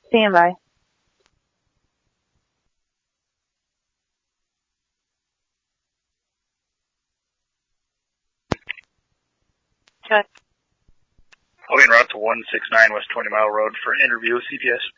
Stand by. Check. I'll be en route to 169 West 20 Mile Road for an interview with CPS.